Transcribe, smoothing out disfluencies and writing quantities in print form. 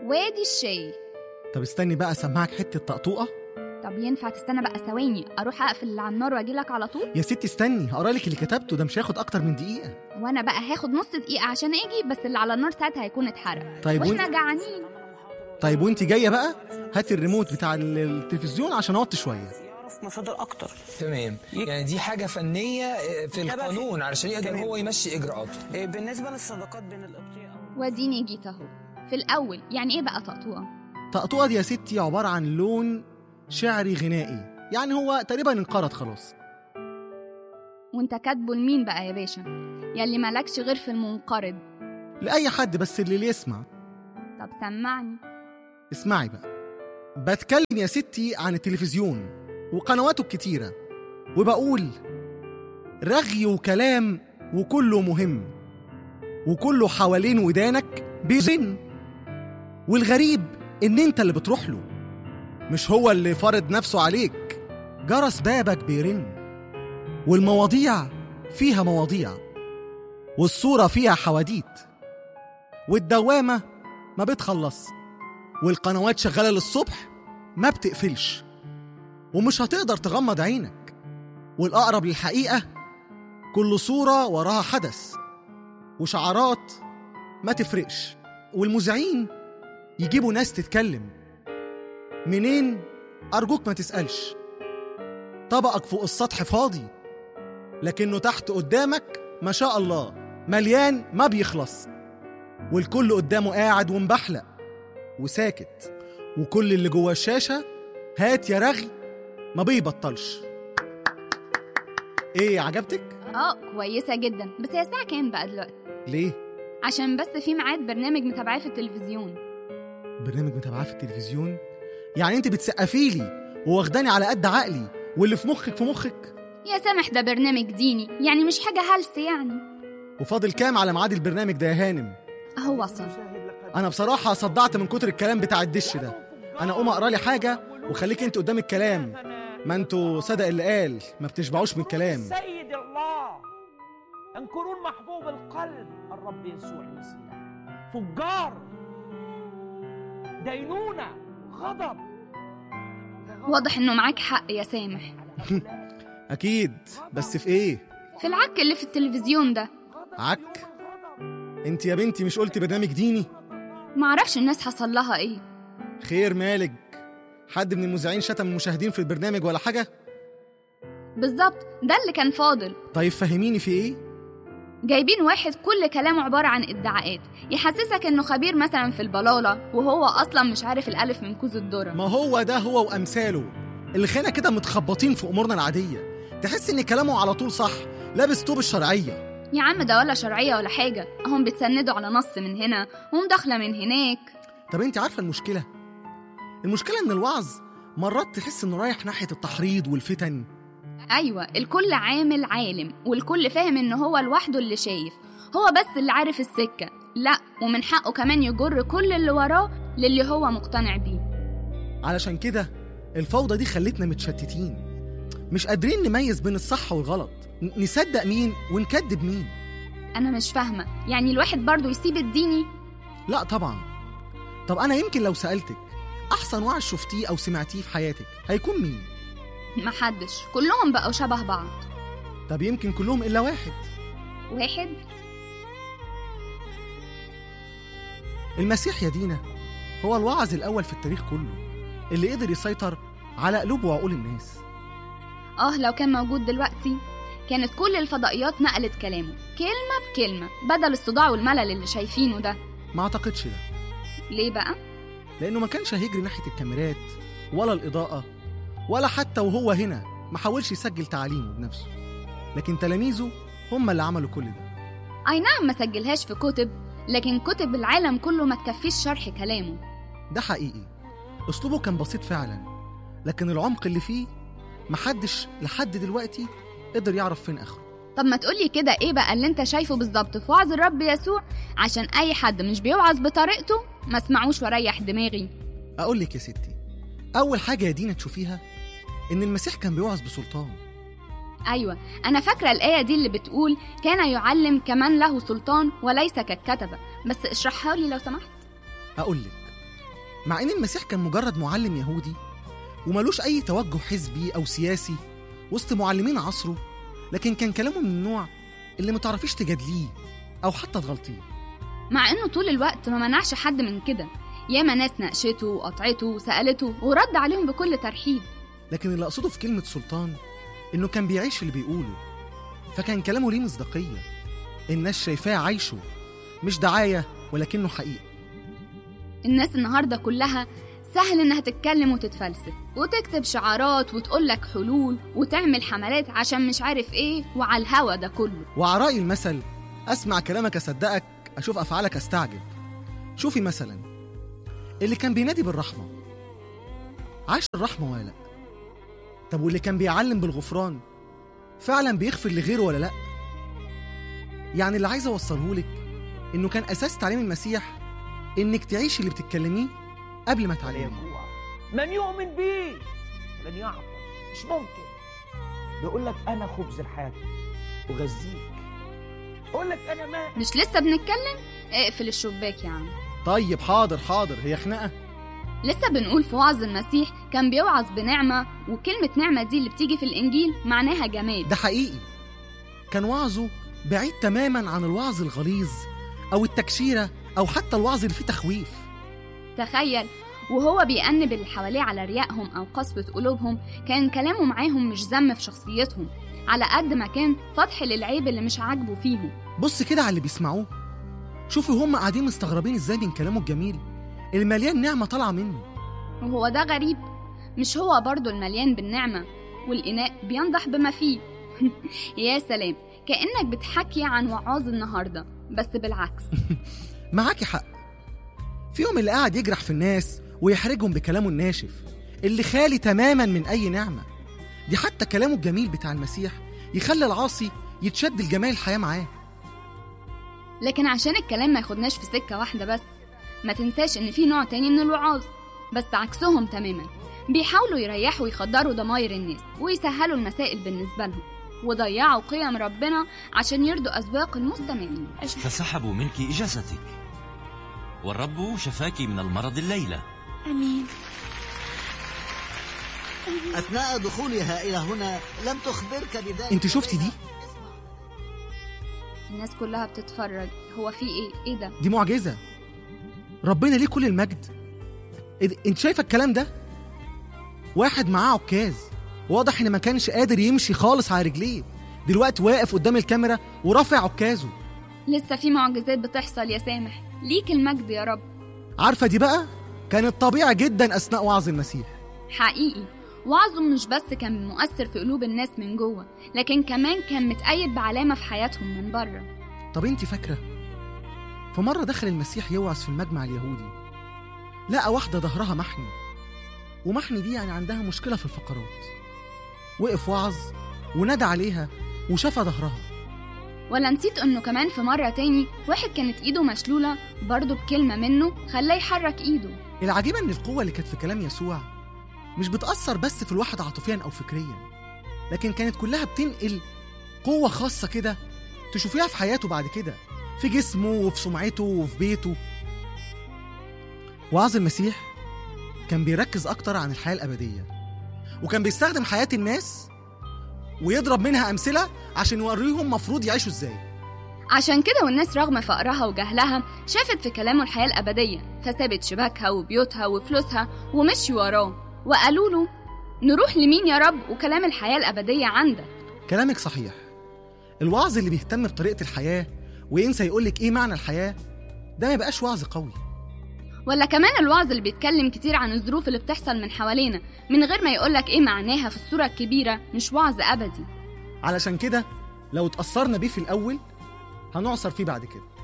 وادي الشاي. طب استني بقى اسمعك حتة طقطوقة. طب ينفع تستنى بقى ثواني اروح اقفل اللي على النار واجيلك على طول؟ يا ستي استني هقرا لك اللي كتبته، ده مش هياخد اكتر من دقيقة. وانا بقى هاخد نص دقيقة عشان اجي، بس اللي على النار ساعتها هيكون اتحرق. طيب واحنا جعانين. طيب وانت جاية بقى هاتي الريموت بتاع التلفزيون عشان اوطي شوية. يعرف مصادر اكتر. تمام، يعني دي حاجة فنية في القانون علشان يقدر هو يمشي اجراءاته. بالنسبة للصداقات بين القبطية واديني جيت اهو. في الاول يعني ايه بقى طقطوقة؟ طقطوقة دي يا ستي عبارة عن لون شعري غنائي، يعني هو تقريبا انقرض خلاص. وانت كاتبه لمين بقى يا باشا؟ ياللي مالكش غير في المنقرض. لأي حد بس اللي يسمع. طب سمعني. اسمعي بقى، بتكلم يا ستي عن التلفزيون وقنواته الكتيرة، وبقول رغي وكلام وكله مهم، وكله حوالين ودانك بيرن، والغريب ان انت اللي بتروح له، مش هو اللي فرض نفسه عليك. جرس بابك بيرن، والمواضيع فيها مواضيع، والصورة فيها حواديت، والدوامة ما بتخلص، والقنوات شغالة للصبح ما بتقفلش، ومش هتقدر تغمض عينك، والأقرب للحقيقة كل صورة وراها حدث، وشعارات ما تفرقش، والمذيعين يجيبوا ناس تتكلم. منين؟ أرجوك ما تسألش. طبقك فوق السطح فاضي، لكنه تحت قدامك ما شاء الله مليان ما بيخلص، والكل قدامه قاعد ومبحلق وساكت، وكل اللي جوه الشاشة هات يا رغي ما بيبطلش. ايه عجبتك؟ كويسة جدا، بس هي الساعة كام بقى دلوقتي؟ ليه؟ عشان بس في ميعاد برنامج متابعاه في التلفزيون. برنامج متابعاه في التلفزيون؟ يعني انت بتسقفيلي وواخداني على قد عقلي، واللي في مخك في مخك؟ يا سامح ده برنامج ديني، يعني مش حاجة هلس يعني. وفاضل كام على ميعاد البرنامج ده يا هانم؟ اهو وصل. انا بصراحة صدعت من كتر الكلام بتاع الدش ده. انا قوم اقرا لي حاجة وخليك انت قدام الكلام، ما انتوا صدق اللي قال ما بتشبعوش من الكلام. سيد الله انكرون محبوب القلب الرب يسوع المسيح، فجار، دينونة، غضب. واضح انه معاك حق يا سامح. اكيد، بس في ايه؟ في العك اللي في التلفزيون ده. عك؟ انت يا بنتي مش قلتي برنامج ديني؟ معرفش الناس حصل لها ايه. خير مالك؟ حد من المذيعين شتم المشاهدين في البرنامج ولا حاجة؟ بالظبط، ده اللي كان فاضل. طيب فهميني في ايه؟ جايبين واحد كل كلامه عبارة عن ادعاءات، يحسسك انه خبير مثلا في البلالة، وهو اصلا مش عارف الالف من كوز الذرة. ما هو ده هو وامثاله اللي خينا كده متخبطين في امورنا العادية، تحس ان كلامه على طول صح، لابس طوب الشرعية. يا عم ده ولا شرعية ولا حاجة، هم بيتسندوا على نص من هنا ومداخلة من هناك. طب انت عارفة المشكلة ان الوعظ مرات تحس انه رايح ناحية التحريض والفتن. ايوه، الكل عامل عالم، والكل فاهم ان هو لوحده اللي شايف، هو بس اللي عارف السكة. لا، ومن حقه كمان يجر كل اللي وراه للي هو مقتنع بيه. علشان كده الفوضى دي خلتنا متشتتين، مش قادرين نميز بين الصح والغلط، نصدق مين ونكذب مين. انا مش فاهمة، يعني الواحد برضو يسيب الديني؟ لا طبعا. طب انا يمكن لو سألتك احسن وعظ شفتيه او سمعتيه في حياتك هيكون مين؟ محدش، كلهم بقوا شبه بعض. طب يمكن كلهم الا واحد. واحد؟ المسيح يا دينا هو الوعظ الاول في التاريخ كله، اللي قدر يسيطر على قلوب وعقول الناس. لو كان موجود دلوقتي كانت كل الفضائيات نقلت كلامه كلمة بكلمة، بدل الصداع والملل اللي شايفينه ده. ما اعتقدش ده. ليه بقى؟ لانه ما كانش هيجري ناحية الكاميرات ولا الإضاءة، ولا حتى وهو هنا ما حاولش يسجل تعاليمه بنفسه، لكن تلاميذه هم اللي عملوا كل ده. اي نعم، ما سجلهاش في كتب، لكن كتب العالم كله ما تكفيش شرح كلامه. ده حقيقي، أسلوبه كان بسيط فعلا، لكن العمق اللي فيه محدش لحد دلوقتي قدر يعرف فين آخره. طب ما تقولي كده، ايه بقى اللي انت شايفه بالظبط في وعظ الرب يسوع، عشان اي حد مش بيوعظ بطريقته ما اسمعوش وريح دماغي. اقول لك يا ستي، اول حاجه يا دينا تشوفيها ان المسيح كان بيوعظ بسلطان. ايوه، انا فاكره الايه دي اللي بتقول كان يعلم كمن له سلطان وليس كالكتبه، بس اشرحها لي لو سمحت. اقول لك، مع إن المسيح كان مجرد معلم يهودي وملوش أي توجه حزبي أو سياسي وسط معلمين عصره، لكن كان كلامه من النوع اللي متعرفيش تجادليه أو حتى تغلطيه. مع إنه طول الوقت ما منعش حد من كده، ياما ناس ناقشته وقطعته وسألته ورد عليهم بكل ترحيب. لكن اللي أقصده في كلمة سلطان إنه كان بيعيش اللي بيقوله، فكان كلامه ليه مصداقية، الناس شايفاه عايشه، مش دعاية ولكنه حقيقة. الناس النهاردة كلها سهل إنها تتكلم وتتفلسف وتكتب شعارات وتقولك حلول وتعمل حملات عشان مش عارف إيه وعلى الهوا ده كله. وعلى رأي المثل، أسمع كلامك أصدقك، أشوف أفعالك أستعجب. شوفي مثلا اللي كان بينادي بالرحمة عاش الرحمة ولا لأ؟ طب واللي كان بيعلم بالغفران فعلا بيغفر لغيره ولا لأ؟ يعني اللي عايز أوصلهولك إنه كان أساس تعليم المسيح إنك تعيش اللي بتتكلميه قبل ما تعلميه. من يؤمن بيه لن يعطل، مش ممكن. بيقول لك أنا خبز الحياة أغذيك، أقول لك أنا ماء. مش لسه بنتكلم؟ اقفل الشباك يا عم. طيب حاضر، هي خناقة؟ لسه بنقول في وعظ المسيح كان بيوعظ بنعمة، وكلمة نعمة دي اللي بتيجي في الإنجيل معناها جمال. ده حقيقي، كان وعظه بعيد تماما عن الوعظ الغليظ أو التكشيرة أو حتى الوعظ اللي فيه تخويف. تخيل وهو بيأنب اللي حواليه على ريائهم أو قسوة قلوبهم، كان كلامه معاهم مش ذم في شخصيتهم على قد ما كان فتح للعيب اللي مش عاجبه فيهم. بص كده على اللي بيسمعوه، شوفوا هم قاعدين مستغربين ازاي من كلامه الجميل المليان نعمة طالعة منه. وهو ده غريب، مش هو برضو المليان بالنعمة والإناء بينضح بما فيه. يا سلام، كأنك بتحكي عن وعاظ النهاردة بس بالعكس. معاكي حق، فيهم اللي قاعد يجرح في الناس ويحرجهم بكلامه الناشف اللي خالي تماما من أي نعمة. دي حتى كلامه الجميل بتاع المسيح يخلي العاصي يتشد الجمال الحياة معاه. لكن عشان الكلام ما ياخدناش في سكة واحدة بس، ما تنساش إن في نوع تاني من الوعاظ بس عكسهم تماما، بيحاولوا يريحوا ويخدروا ضماير الناس ويسهلوا المسائل بالنسبة لهم وضيعوا قيم ربنا عشان يرضوا أذواق المستمعين. فسحبوا منك إجازتك، والرب شفاك من المرض الليلة. أمين. أثناء دخولها إلى هنا لم تخبرك بذلك. انت شفتي دي؟ الناس كلها بتتفرج، هو في ايه ده؟ دي معجزة، ربنا ليه كل المجد. انت شايفة الكلام ده؟ واحد معاه عكاز، واضح ان ما كانش قادر يمشي خالص على رجليه، دلوقتي واقف قدام الكاميرا ورافع عكازه. لسه في معجزات بتحصل يا سامح، ليك المجد يا رب. عارفة دي بقى كانت طبيعي جدا أثناء وعظ المسيح. حقيقي وعظه مش بس كان مؤثر في قلوب الناس من جوه، لكن كمان كان متأيد بعلامة في حياتهم من بره. طب انت فاكرة في مرة دخل المسيح يوعظ في المجمع اليهودي، لقى واحدة ظهرها محني، ومحني دي يعني عندها مشكلة في الفقرات. وقف وعظ ونادى عليها وشاف ظهرها. ولا نسيت انه كمان في مرة تاني واحد كانت ايده مشلولة، برضه بكلمة منه خلاه يحرك ايده. العجيب ان القوة اللي كانت في كلام يسوع مش بتأثر بس في الواحد عاطفيا أو فكريا، لكن كانت كلها بتنقل قوة خاصة كده تشوفيها في حياته بعد كده، في جسمه وفي سمعته وفي بيته. وعظ المسيح كان بيركز أكتر عن الحياة الأبدية، وكان بيستخدم حياة الناس ويضرب منها أمثلة عشان يوريهم مفروض يعيشوا إزاي. عشان كده والناس رغم فقرها وجهلها شافت في كلامه الحياة الأبدية، فسابت شباكها وبيوتها وفلوسها ومشي وراه وقالوا له نروح لمين يا رب وكلام الحياة الأبدية عندك؟ كلامك صحيح، الوعظ اللي بيهتم بطريقة الحياة وينسى يقولك إيه معنى الحياة ده ما يبقاش وعظ قوي. ولا كمان الوعظ اللي بيتكلم كتير عن الظروف اللي بتحصل من حوالينا من غير ما يقولك إيه معناها في الصورة الكبيرة مش وعظ أبدي. علشان كده لو اتأثرنا بيه في الأول هنعصر فيه بعد كده.